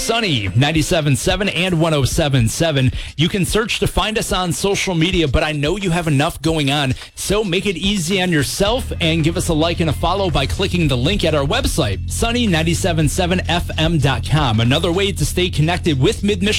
Sunny 97.7 and 107.7. You can search to find us on social media, but I know you have enough going on, so make it easy on yourself and give us a like and a follow by clicking the link at our website, sunny977fm.com. Another way to stay connected with Mid-Michigan